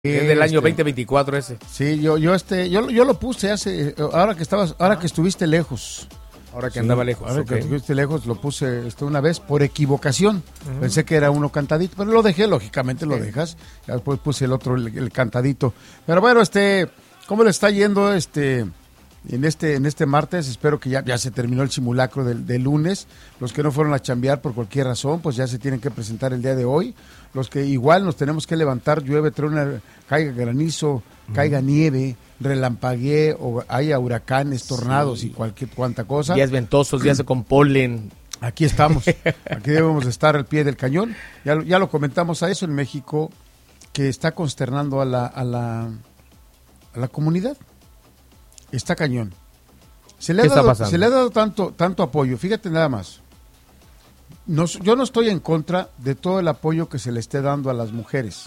Es del año 2024 ese. Sí, yo lo puse ahora que estuviste lejos. Ahora que andaba lejos. Ahora que estuviste lejos, lo puse una vez por equivocación. Pensé que era uno cantadito, pero lo dejé, lógicamente lo dejas. Ya después puse el otro, el cantadito. Pero bueno, ¿cómo le está yendo en este martes? Espero que ya se terminó el simulacro del lunes. Los que no fueron a chambear por cualquier razón, pues ya se tienen que presentar el día de hoy. Los que igual nos tenemos que levantar, llueve, truena, caiga granizo, caiga nieve, relampaguee o haya huracanes, tornados y cuanta cosa. Días ventosos, días con polen. Aquí estamos, aquí debemos estar al pie del cañón. Ya lo comentamos a eso en México, que está consternando a la comunidad. Está cañón. Se le ha dado tanto apoyo. Fíjate nada más. Yo no estoy en contra de todo el apoyo que se le esté dando a las mujeres.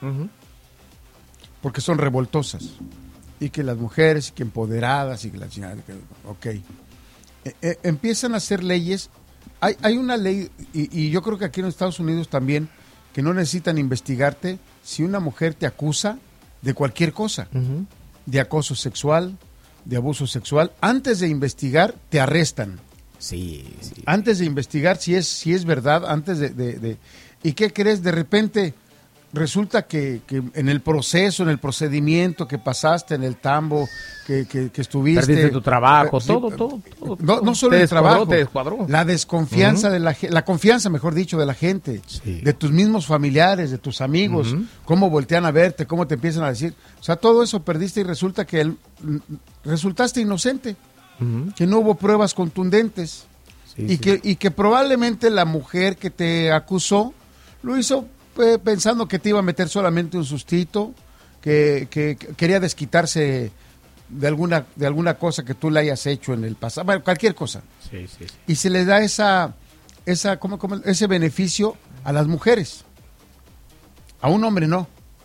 Porque son revoltosas. Y que las mujeres, que empoderadas, y que la chingada. Ok. Empiezan a hacer leyes. Hay una ley, y yo creo que aquí en Estados Unidos también, que no necesitan investigarte si una mujer te acusa de cualquier cosa. De acoso sexual, de abuso sexual. Antes de investigar, te arrestan. Sí. Antes de investigar si es verdad, antes de ¿y qué crees? De repente resulta que en el proceso, en el procedimiento que pasaste, en el tambo, que estuviste... Perdiste tu trabajo, todo. No solo el trabajo, te descuadró. la desconfianza la confianza, mejor dicho, de la gente, de tus mismos familiares, de tus amigos, cómo voltean a verte, cómo te empiezan a decir. O sea, todo eso perdiste y resulta que resultaste inocente. Que no hubo pruebas contundentes y que probablemente la mujer que te acusó lo hizo pensando que te iba a meter solamente un sustito, que quería desquitarse de alguna cosa que tú le hayas hecho en el pasado, bueno, cualquier cosa. Y se le da ese beneficio a las mujeres. A un hombre no.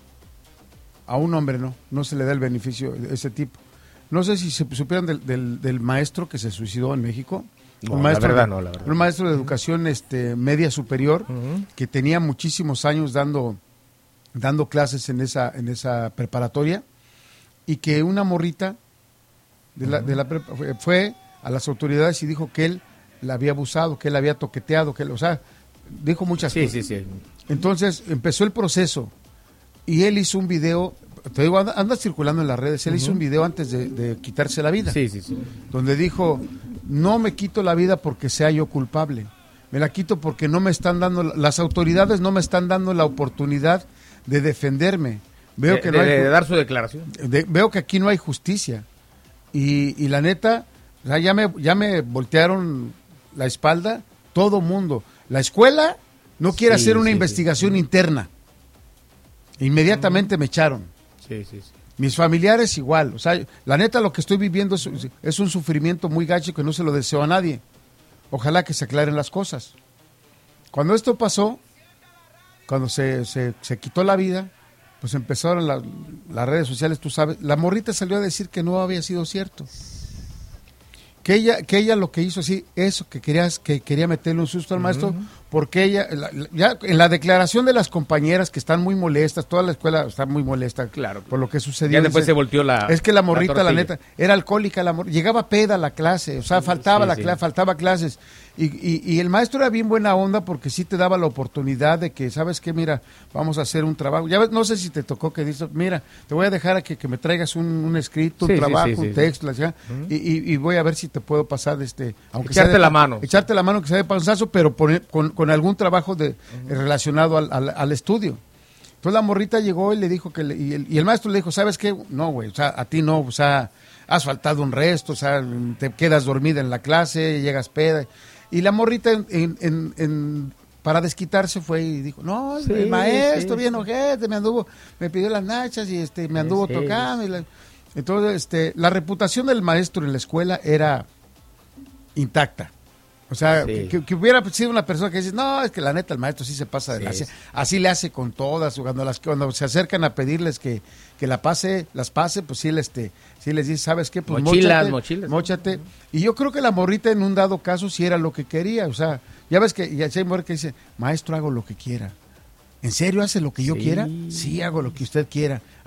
No se le da el beneficio de ese tipo. No sé si se supieron del maestro que se suicidó en México. No, la verdad. Un maestro de educación media superior que tenía muchísimos años dando clases en esa preparatoria y que una morrita de la prepa fue a las autoridades y dijo que él la había abusado, que él la había toqueteado, dijo muchas cosas. Sí. Entonces empezó el proceso y él hizo un video. Te digo, anda circulando en las redes. Él hizo un video antes de quitarse la vida. Sí. Donde dijo, no me quito la vida porque sea yo culpable. Me la quito porque no me están dando, las autoridades no me están dando la oportunidad de defenderme. Veo que de dar su declaración. Veo que aquí no hay justicia. Y la neta, o sea, ya me voltearon la espalda todo mundo. La escuela no quiere hacer una investigación interna. Inmediatamente me echaron. Sí. Mis familiares igual, o sea, la neta lo que estoy viviendo es un sufrimiento muy gacho que no se lo deseo a nadie. Ojalá que se aclaren las cosas. Cuando esto pasó, cuando se quitó la vida, pues empezaron las redes sociales, tú sabes, la morrita salió a decir que no había sido cierto. Que ella lo que hizo así, eso, que quería meterle un susto al maestro, porque ella, ya en la declaración de las compañeras que están muy molestas, toda la escuela está muy molesta, claro, por lo que sucedió. Ya después se volteó es que la morrita, la neta, era alcohólica, llegaba peda a la clase, o sea, faltaba clases, y el maestro era bien buena onda porque sí te daba la oportunidad de que, ¿sabes qué? Mira, vamos a hacer un trabajo. Ya ves, no sé si te tocó que dices, mira, te voy a dejar a que me traigas un escrito, un trabajo, un texto, y voy a ver si te puedo pasar aunque echarte la mano que sea de panzazo, pero con algún trabajo relacionado al estudio. Entonces la morrita llegó y le dijo y el maestro le dijo, ¿sabes qué? No, güey, o sea, a ti no, o sea, has faltado un resto, o sea, te quedas dormida en la clase, llegas peda. Y la morrita para desquitarse fue y dijo, no, el maestro bien ojete, me pidió las nachas y me anduvo tocando. Entonces, la reputación del maestro en la escuela era intacta. O sea, que hubiera sido una persona que dice, no, es que la neta el maestro sí se pasa de así le hace con todas, cuando se acercan a pedirles que las pase, pues sí les dice, ¿sabes qué? Pues móchate. Y yo creo que la morrita en un dado caso sí era lo que quería, o sea, ya ves que ya hay mujer que dice, maestro, hago lo que quiera. ¿En serio hace lo que yo Sí. quiera? Sí, hago lo que usted quiera.